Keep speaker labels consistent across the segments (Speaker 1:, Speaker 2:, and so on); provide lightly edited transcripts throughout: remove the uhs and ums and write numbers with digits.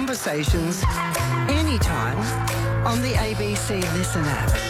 Speaker 1: conversations anytime on the ABC Listen app.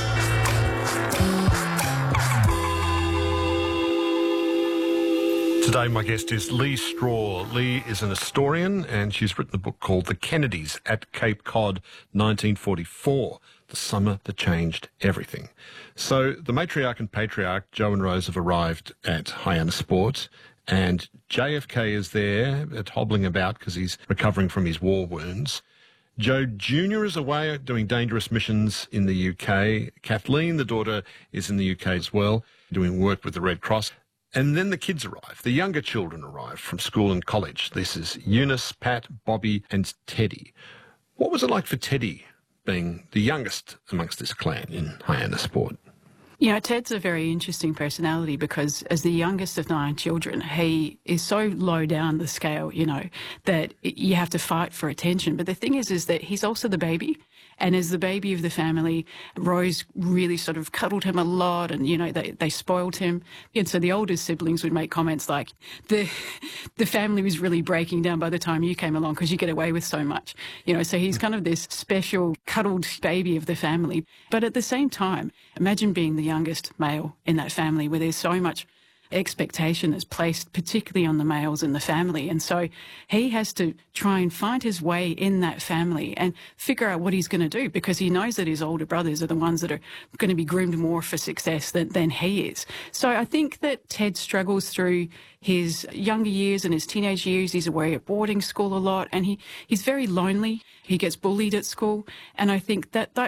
Speaker 2: Today my guest is Lee Straw. Lee is an historian and she's written a book called The Kennedys at Cape Cod 1944, the summer that changed everything. So the matriarch and patriarch, Joe and Rose, have arrived at Hyannisport and JFK is there hobbling about because he's recovering from his war wounds. Joe Jr. is away doing dangerous missions in the UK. Kathleen, the daughter, is in the UK as well, doing work with the Red Cross. And then the kids arrive. The younger children arrive from school and college. This is Eunice, Pat, Bobby and Teddy. What was it like for Teddy being the youngest amongst this clan in Hyannisport?
Speaker 3: You know, Ted's a very interesting personality because as the youngest of 9 children, he is so low down the scale, you know, that you have to fight for attention. But the thing is that he's also the baby. And as the baby of the family, Rose really sort of cuddled him a lot and, you know, they spoiled him. And so the older siblings would make comments like, the family was really breaking down by the time you came along because you get away with so much. You know, so he's kind of this special cuddled baby of the family. But at the same time, imagine being the youngest male in that family where there's so much expectation is placed particularly on the males in the family. And so he has to try and find his way in that family and figure out what he's going to do because he knows that his older brothers are the ones that are going to be groomed more for success than he is. So I think that Ted struggles through his younger years and his teenage years. He's away at boarding school a lot and he's very lonely. He gets bullied at school. And I think that